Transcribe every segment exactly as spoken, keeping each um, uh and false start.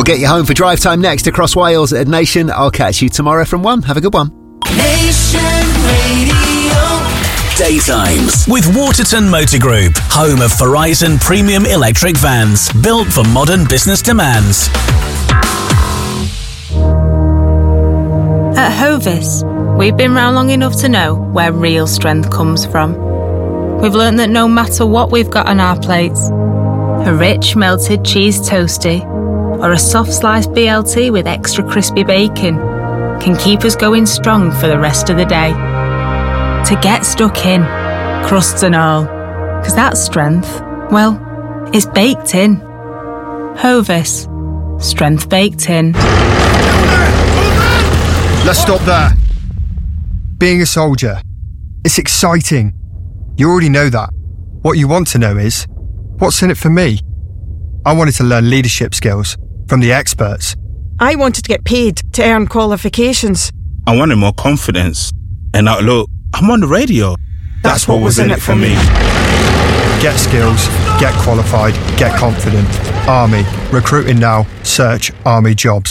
get you home for drive time next across Wales at Nation. I'll catch you tomorrow from one. Have a good one. Nation Radio. Daytimes with Waterton Motor Group, home of Verizon premium electric vans, built for modern business demands. At Hovis, we've been round long enough to know where real strength comes from. We've learned that no matter what we've got on our plates, a rich melted cheese toastie or a soft sliced B L T with extra crispy bacon can keep us going strong for the rest of the day. To get stuck in, crusts and all, because that strength, well, it's baked in. Hovis, strength baked in. Let's stop there. Being a soldier, it's exciting. You already know that. What you want to know is, what's in it for me? I wanted to learn leadership skills from the experts. I wanted to get paid to earn qualifications. I wanted more confidence. And now look, I'm on the radio. That's, That's what, what was in it for me. Get skills, get qualified, get confident. Army. Recruiting now. Search Army jobs.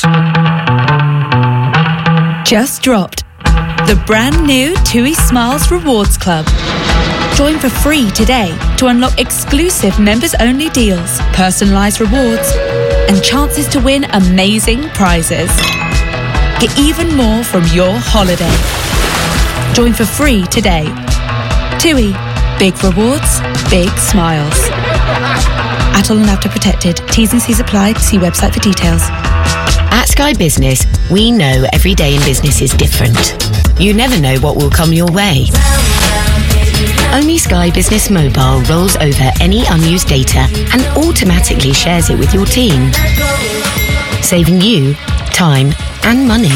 Just dropped. The brand new TUI Smiles Rewards Club. Join for free today to unlock exclusive members-only deals, personalised rewards, and chances to win amazing prizes. Get even more from your holiday. Join for free today. TUI. Big rewards, big smiles. Atoll and Apta protected. T's and C's apply. See website for details. At Sky Business, we know every day in business is different. You never know what will come your way. Only Sky Business Mobile rolls over any unused data and automatically shares it with your team, saving you time and money.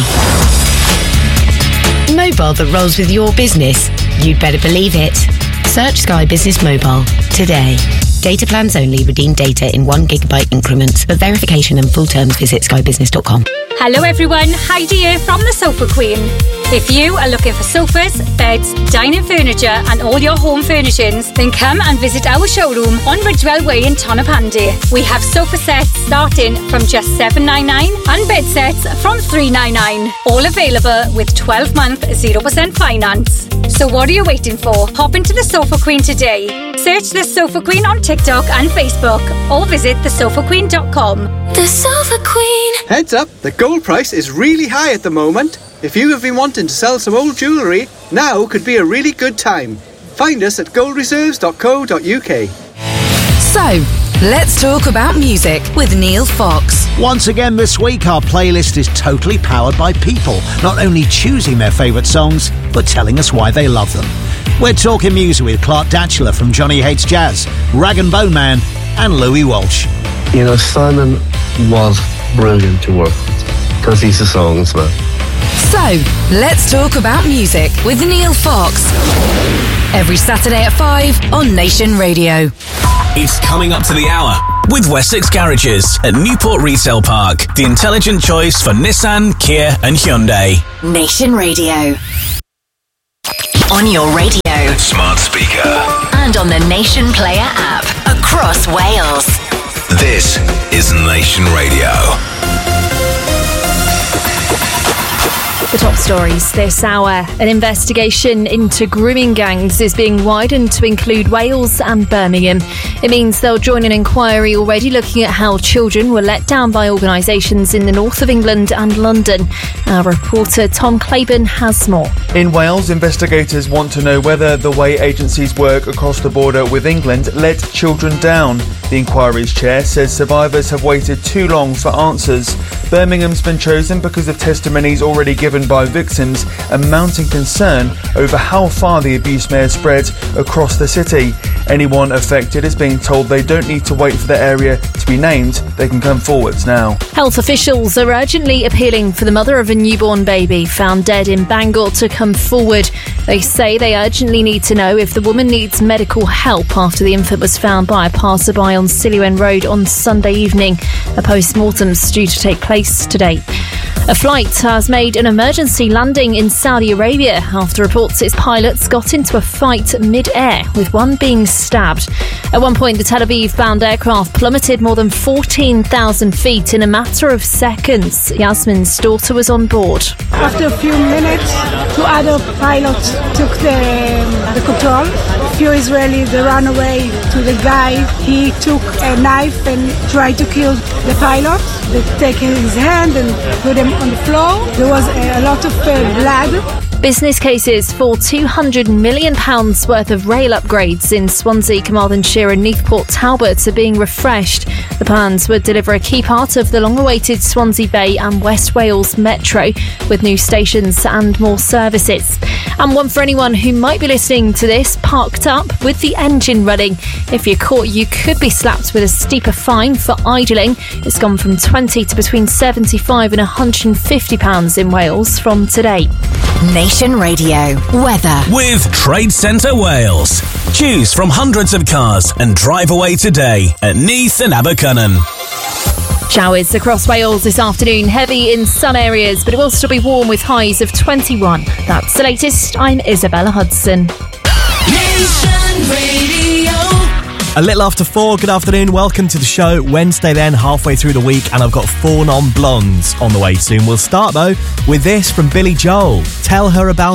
Mobile that rolls with your business. You'd better believe it. Search Sky Business Mobile today. Data plans only. Redeem data in one gigabyte increments. For verification and full terms, visit sky business dot com. Hello everyone, Heidi here from the Sofa Queen. If you are looking for sofas, beds, dining furniture and all your home furnishings, then come and visit our showroom on Ridgewell Way in Tonopandi. We have sofa sets starting from just seven ninety-nine and bed sets from three ninety-nine. All available with twelve month zero percent finance. So what are you waiting for? Hop into the Sofa Queen today. Search the Sofa Queen on TikTok and Facebook or visit the sofa queen dot com. The Sofa Queen. Heads up, the gold price is really high at the moment. If you have been wanting to sell some old jewellery, now could be a really good time. Find us at gold reserves dot co dot uk. So, let's talk about music with Neil Fox. Once again this week, our playlist is totally powered by people, not only choosing their favourite songs, but telling us why they love them. We're talking music with Clark Datchler from Johnny Hates Jazz, Rag and Bone Man, and Louis Walsh. You know, Simon was brilliant to work with, because he's a songs man. So, let's talk about music with Neil Fox. Every Saturday at five on Nation Radio. It's coming up to the hour with Wessex Garages at Newport Retail Park, the intelligent choice for Nissan, Kia and Hyundai. Nation Radio. On your radio, smart speaker, and on the Nation Player app across Wales. This is Nation Radio. The top stories this hour. An investigation into grooming gangs is being widened to include Wales and Birmingham. It means they'll join an inquiry already looking at how children were let down by organisations in the north of England and London. Our reporter Tom Claiborne has more. In Wales, investigators want to know whether the way agencies work across the border with England let children down. The inquiry's chair says survivors have waited too long for answers. Birmingham's been chosen because of testimonies already given by victims and mounting concern over how far the abuse may have spread across the city. Anyone affected is being told they don't need to wait for the area to be named. They can come forwards now. Health officials are urgently appealing for the mother of a newborn baby found dead in Bangor to come forward. They say they urgently need to know if the woman needs medical help after the infant was found by a passerby on Silliwen Road on Sunday evening. A post-mortem's due to take place today. A flight has made an emergency landing in Saudi Arabia after reports its pilots got into a fight mid-air, with one being stabbed. At one point, the Tel Aviv-bound aircraft plummeted more than fourteen thousand feet in a matter of seconds. Yasmin's daughter was on board. After a few minutes, two other pilots took the, the control. A few Israelis, they ran away to the guy. He took a knife and tried to kill the pilot. They take his hand and put him on the floor. There was a, a lot of uh, blood. Business cases for two hundred million pounds worth of rail upgrades in Swansea, Carmarthenshire and Newport Talbot are being refreshed. The plans would deliver a key part of the long-awaited Swansea Bay and West Wales Metro, with new stations and more services. And one for anyone who might be listening to this parked up with the engine running. If you're caught, you could be slapped with a steeper fine for idling. It's gone from twenty to between seventy-five and one hundred fifty pounds in Wales from today. Nation Radio weather with Trade Centre Wales. Choose from hundreds of cars and drive away today at Neath and Abercynon. Showers across Wales this afternoon, heavy in some areas, but it will still be warm with highs of twenty-one. That's the latest. I'm Isabella Hudson. Nation Radio. A little after four, good afternoon, welcome to the show. Wednesday then, halfway through the week, and I've got four non-blondes on the way soon. We'll start though with this from Billy Joel. Tell her about